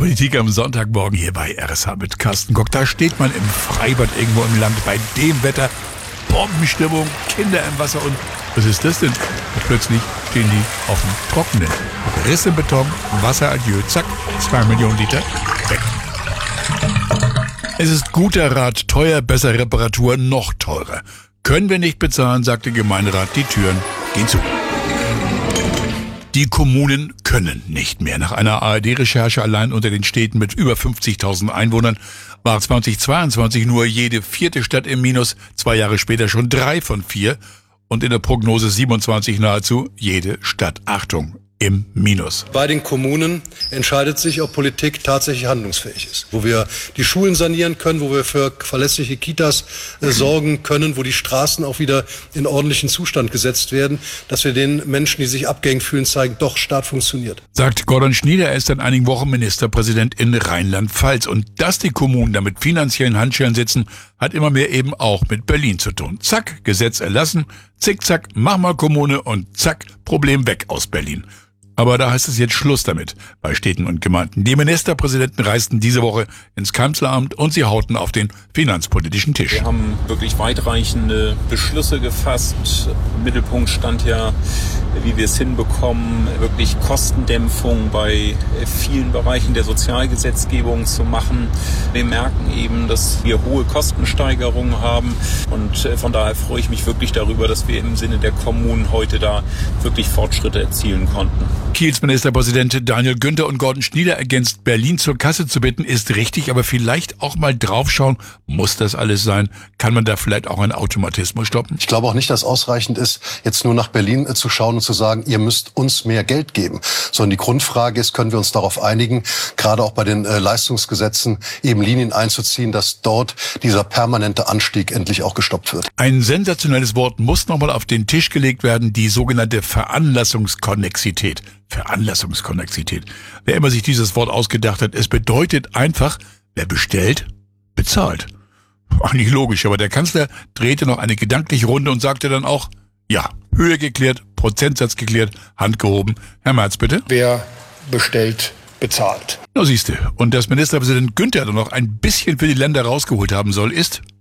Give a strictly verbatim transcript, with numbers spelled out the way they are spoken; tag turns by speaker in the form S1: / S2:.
S1: Politik am Sonntagmorgen hier bei R S H mit Carsten Koch. Da steht man im Freibad irgendwo im Land bei dem Wetter. Bombenstimmung, Kinder im Wasser und was ist das denn? Und plötzlich stehen die auf dem Trockenen. Riss im Beton, Wasser adieu, zack, zwei Millionen Liter, weg. Es ist guter Rat, teuer, besser Reparatur, noch teurer. Können wir nicht bezahlen, sagt der Gemeinderat, die Türen gehen zu. Die Kommunen können nicht mehr. Nach einer A R D-Recherche allein unter den Städten mit über fünfzigtausend Einwohnern war zweitausendzweiundzwanzig nur jede vierte Stadt im Minus, zwei Jahre später schon drei von vier und in der Prognose siebenundzwanzig nahezu jede Stadt, Achtung, im Minus.
S2: Bei den Kommunen entscheidet sich, ob Politik tatsächlich handlungsfähig ist. Wo wir die Schulen sanieren können, wo wir für verlässliche Kitas äh, sorgen können, wo die Straßen auch wieder in ordentlichen Zustand gesetzt werden, dass wir den Menschen, die sich abgehängt fühlen, zeigen, doch, Staat funktioniert.
S1: Sagt Gordon Schnieder, er ist seit einigen Wochen Ministerpräsident in Rheinland-Pfalz. Und dass die Kommunen da mit finanziellen Handschellen sitzen, hat immer mehr eben auch mit Berlin zu tun. Zack, Gesetz erlassen, zickzack, mach mal Kommune und zack, Problem weg aus Berlin. Aber da heißt es jetzt Schluss damit bei Städten und Gemeinden. Die Ministerpräsidenten reisten diese Woche ins Kanzleramt und sie hauten auf den finanzpolitischen Tisch.
S3: Wir haben wirklich weitreichende Beschlüsse gefasst. Im Mittelpunkt stand ja, wie wir es hinbekommen, wirklich Kostendämpfung bei vielen Bereichen der Sozialgesetzgebung zu machen. Wir merken eben, dass wir hohe Kostensteigerungen haben und von daher freue ich mich wirklich darüber, dass wir im Sinne der Kommunen heute da wirklich Fortschritte erzielen konnten.
S1: Kiels Ministerpräsident Daniel Günther und Gordon Schnieder ergänzt, Berlin zur Kasse zu bitten, ist richtig, aber vielleicht auch mal draufschauen, muss das alles sein? Kann man da vielleicht auch einen Automatismus stoppen?
S2: Ich glaube auch nicht, dass ausreichend ist, jetzt nur nach Berlin äh, zu schauen und zu sagen, ihr müsst uns mehr Geld geben. Sondern die Grundfrage ist, können wir uns darauf einigen, gerade auch bei den äh, Leistungsgesetzen eben Linien einzuziehen, dass dort dieser permanente Anstieg endlich auch gestoppt wird.
S1: Ein sensationelles Wort muss nochmal auf den Tisch gelegt werden, die sogenannte Veranlassungskonnexität. Veranlassungskonnexität. Wer immer sich dieses Wort ausgedacht hat, es bedeutet einfach, wer bestellt, bezahlt. Eigentlich logisch, aber der Kanzler drehte noch eine gedankliche Runde und sagte dann auch, ja, Höhe geklärt, Prozentsatz geklärt, Hand gehoben. Herr Merz, bitte.
S4: Wer bestellt, bezahlt.
S1: Na siehste, und dass Ministerpräsident Günther dann noch ein bisschen für die Länder rausgeholt haben soll, ist